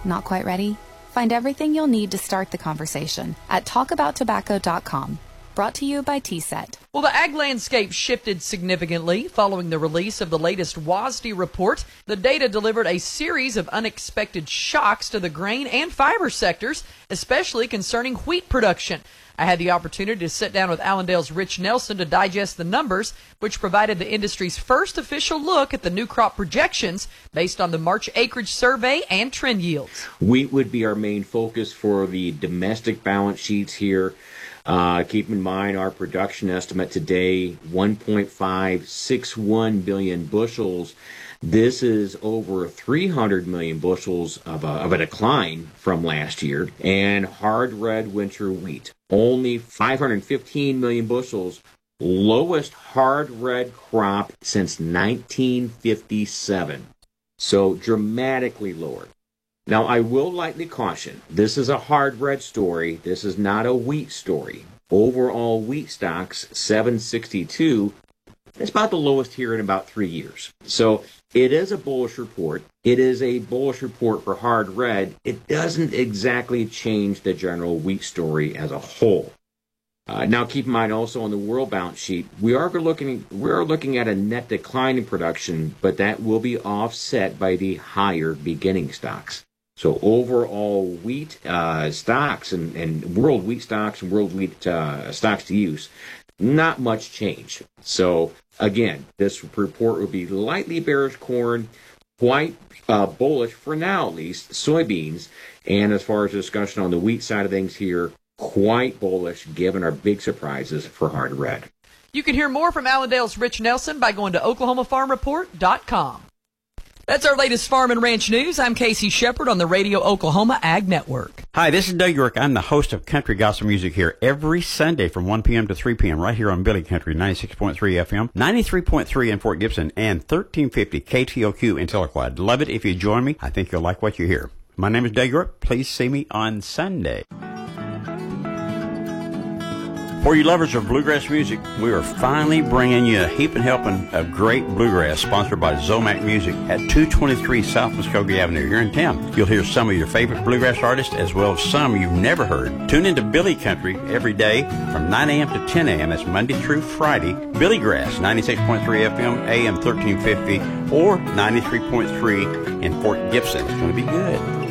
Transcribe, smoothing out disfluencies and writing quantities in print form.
Not quite ready? Find everything you'll need to start the conversation at talkabouttobacco.com. Brought to you by TSET. Well, the ag landscape shifted significantly following the release of the latest WASDE report. The data delivered a series of unexpected shocks to the grain and fiber sectors, especially concerning wheat production. I had the opportunity to sit down with Allendale's Rich Nelson to digest the numbers, which provided the industry's first official look at the new crop projections based on the March acreage survey and trend yields. Wheat would be our main focus for the domestic balance sheets here. Keep in mind our production estimate today, 1.561 billion bushels. This is over 300 million bushels of a decline from last year. And hard red winter wheat, only 515 million bushels, lowest hard red crop since 1957. So dramatically lower. Now, I will lightly caution, this is a hard red story. This is not a wheat story. Overall wheat stocks, 762. It's about the lowest here in about 3 years. So it is a bullish report. It is a bullish report for hard red. It doesn't exactly change the general wheat story as a whole. Now, keep in mind also on the world balance sheet, we are looking at a net decline in production, but that will be offset by the higher beginning stocks. So overall wheat stocks and world wheat stocks and world wheat stocks to use, not much change. So again, this report would be lightly bearish corn, quite bullish for now at least, soybeans, and as far as discussion on the wheat side of things here, quite bullish given our big surprises for hard red. You can hear more from Allendale's Rich Nelson by going to OklahomaFarmReport.com. That's our latest farm and ranch news. I'm Casey Shepard on the Radio Oklahoma Ag Network. Hi, this is Doug York. I'm the host of Country Gospel Music here every Sunday from 1 p.m. to 3 p.m. right here on Billy Country, 96.3 FM, 93.3 in Fort Gibson, and 1350 KTOQ in Tahlequah. I'd love it if you join me. I think you'll like what you hear. My name is Doug York. Please see me on Sunday. For you lovers of bluegrass music, we are finally bringing you a heaping helping of great bluegrass sponsored by Zomac Music at 223 South Muskogee Avenue here in town. You'll hear some of your favorite bluegrass artists as well as some you've never heard. Tune into Billy Country every day from 9 a.m. to 10 a.m. That's Monday through Friday. Billy Grass, 96.3 FM, AM 1350, or 93.3 in Fort Gibson. It's going to be good.